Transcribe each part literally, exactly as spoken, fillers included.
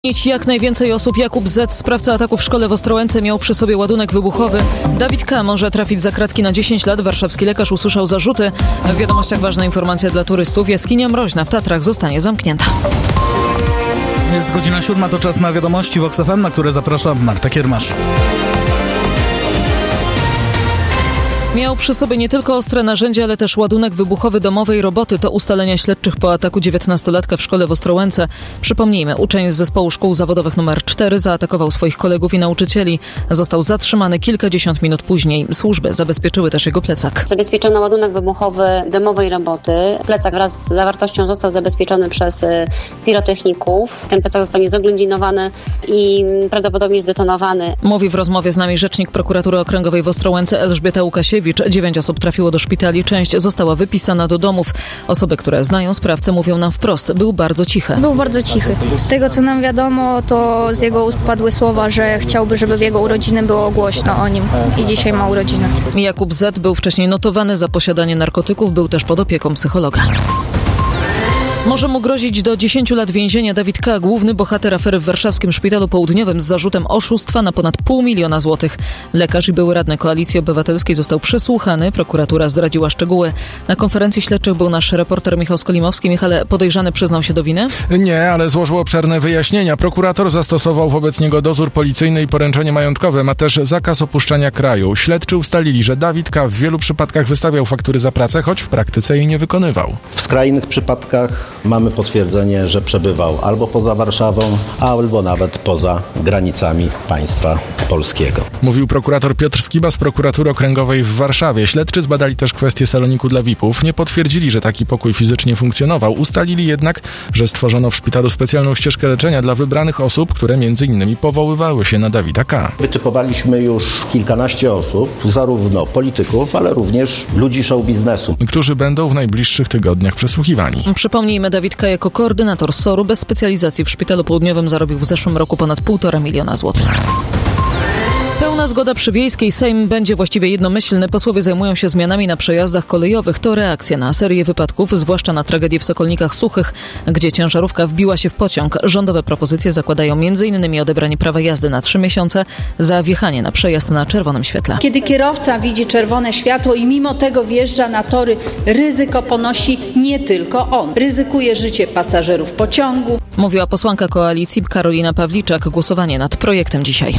Jak najwięcej osób. Jakub Z., sprawca ataku w szkole w Ostrołęce, miał przy sobie ładunek wybuchowy. Dawid K. może trafić za kratki na dziesięć lat. Warszawski lekarz usłyszał zarzuty. W wiadomościach ważna informacja dla turystów. Jaskinia Mroźna w Tatrach zostanie zamknięta. Jest godzina siódma, to czas na wiadomości Vox F M, na które zaprasza Marta Kiermasz. Miał przy sobie nie tylko ostre narzędzie, ale też ładunek wybuchowy domowej roboty. To ustalenia śledczych po ataku dziewiętnastolatka w szkole w Ostrołęce. Przypomnijmy, uczeń z zespołu szkół zawodowych numer cztery zaatakował swoich kolegów i nauczycieli. Został zatrzymany kilkadziesiąt minut później. Służby zabezpieczyły też jego plecak. Zabezpieczono ładunek wybuchowy domowej roboty. Plecak wraz z zawartością został zabezpieczony przez pirotechników. Ten plecak zostanie zoględzinowany i prawdopodobnie zdetonowany. Mówi w rozmowie z nami rzecznik prokuratury okręgowej w Ostrołęce Elżbieta Łukasiewicz. Dziewięć osób trafiło do szpitali, część została wypisana do domów. Osoby, które znają sprawcę, mówią nam wprost, był bardzo cichy. Był bardzo cichy. Z tego, co nam wiadomo, to z jego ust padły słowa, że chciałby, żeby w jego urodziny było głośno o nim. I dzisiaj ma urodziny. Jakub Z. był wcześniej notowany za posiadanie narkotyków, był też pod opieką psychologa. Może mu grozić do dziesięciu lat więzienia. Dawid K., główny bohater afery w warszawskim szpitalu południowym z zarzutem oszustwa na ponad pół miliona złotych. Lekarz i były radny Koalicji Obywatelskiej został przesłuchany. Prokuratura zdradziła szczegóły. Na konferencji śledczych był nasz reporter Michał Skolimowski. Michale, podejrzany przyznał się do winy? Nie, ale złożył obszerne wyjaśnienia. Prokurator zastosował wobec niego dozór policyjny i poręczenie majątkowe. Ma też zakaz opuszczania kraju. Śledczy ustalili, że Dawid K. w wielu przypadkach wystawiał faktury za pracę, choć w praktyce jej nie wykonywał. W skrajnych przypadkach mamy potwierdzenie, że przebywał albo poza Warszawą, albo nawet poza granicami państwa polskiego. Mówił prokurator Piotr Skiba z prokuratury okręgowej w Warszawie. Śledczy zbadali też kwestię saloniku dla V I P-ów. Nie potwierdzili, że taki pokój fizycznie funkcjonował. Ustalili jednak, że stworzono w szpitalu specjalną ścieżkę leczenia dla wybranych osób, które między innymi powoływały się na Dawida K. Wytypowaliśmy już kilkanaście osób, zarówno polityków, ale również ludzi show biznesu, którzy będą w najbliższych tygodniach przesłuchiwani. Przypomnijmy, Dawid K. jako koordynator S O R-u bez specjalizacji w Szpitalu Południowym zarobił w zeszłym roku ponad półtora miliona złotych. Pełna zgoda przy Wiejskiej. Sejm będzie właściwie jednomyślny. Posłowie zajmują się zmianami na przejazdach kolejowych. To reakcja na serię wypadków, zwłaszcza na tragedię w Sokolnikach Suchych, gdzie ciężarówka wbiła się w pociąg. Rządowe propozycje zakładają między innymi odebranie prawa jazdy na trzy miesiące za wjechanie na przejazd na czerwonym świetle. Kiedy kierowca widzi czerwone światło i mimo tego wjeżdża na tory, ryzyko ponosi nie tylko on. Ryzykuje życie pasażerów pociągu. Mówiła posłanka Koalicji Karolina Pawliczak. Głosowanie nad projektem dzisiaj.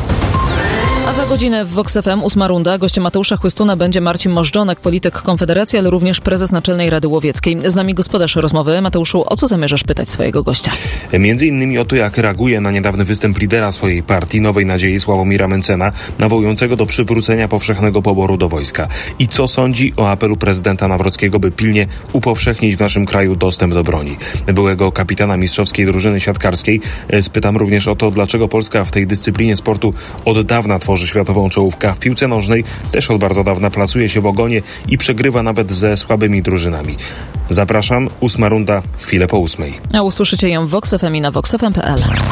A za godzinę w Vox F M ósma runda. Gościem Mateusza Chłystuna będzie Marcin Możdżonek, polityk Konfederacji, ale również prezes Naczelnej Rady Łowieckiej. Z nami gospodarz rozmowy. Mateuszu, o co zamierzasz pytać swojego gościa? Między innymi o to, jak reaguje na niedawny występ lidera swojej partii, Nowej Nadziei, Sławomira Mencena, nawołującego do przywrócenia powszechnego poboru do wojska. I co sądzi o apelu prezydenta Nawrockiego, by pilnie upowszechnić w naszym kraju dostęp do broni. Byłego kapitana mistrzowskiej drużyny siatkarskiej spytam również o to, dlaczego Polska w tej dyscyplinie sportu od dawna tworzy światową czołówkę, w piłce nożnej też od bardzo dawna plasuje się w ogonie i przegrywa nawet ze słabymi drużynami. Zapraszam, ósma runda, chwilę po ósmej. A usłyszycie ją w Vox F M i na vox f m kropka p l.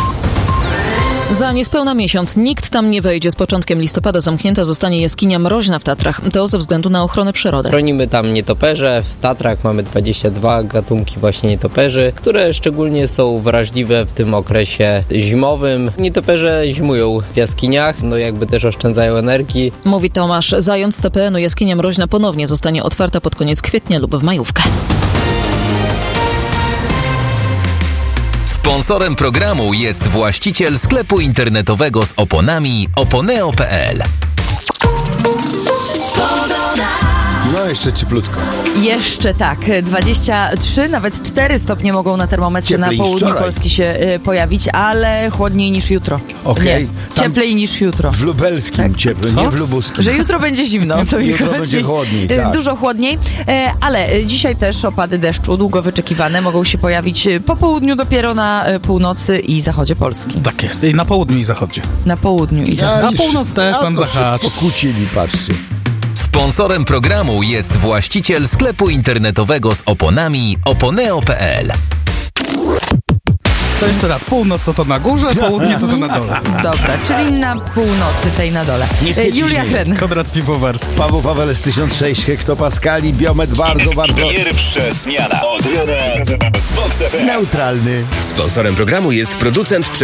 Za niespełna miesiąc nikt tam nie wejdzie. Z początkiem listopada zamknięta zostanie jaskinia Mroźna w Tatrach. To ze względu na ochronę przyrody. Chronimy tam nietoperze. W Tatrach mamy dwadzieścia dwa gatunki właśnie nietoperzy, które szczególnie są wrażliwe w tym okresie zimowym. Nietoperze zimują w jaskiniach, no jakby też oszczędzają energii. Mówi Tomasz Zając z T P N-u. Jaskinia Mroźna ponownie zostanie otwarta pod koniec kwietnia lub w majówkę. Sponsorem programu jest właściciel sklepu internetowego z oponami oponeo kropka p l. No jeszcze cieplutko. Jeszcze tak, dwadzieścia trzy, nawet cztery stopnie mogą na termometrze Cieplej na południu wczoraj. Polski się y, pojawić, ale chłodniej niż jutro. Okej. Okay. Cieplej niż jutro. W lubelskim tak. Cieplej, nie w lubuskim. Że jutro będzie zimno, co mi jutro chodzi. będzie chłodniej, tak. Dużo chłodniej, e, ale dzisiaj też opady deszczu, długo wyczekiwane, mogą się pojawić po południu dopiero na północy i zachodzie Polski. Tak jest, i na południu i zachodzie. Na południu i zachodzie. Na północ też tam zahacz. Pokłócili, patrzcie. Sponsorem programu jest właściciel sklepu internetowego z oponami oponeo kropka p l. To jeszcze raz, północ to to na górze, południe to to na dole. Dobra, czyli na północy tej na dole. Niskie Julia ciśnienie. Hen. Konrad Piwowarski. Paweł Paweł z tysiąc sześć hektopaskali, biometr bardzo, bardzo Pierwsza zmiana od rana z Vox F M. neutralny. Sponsorem programu jest producent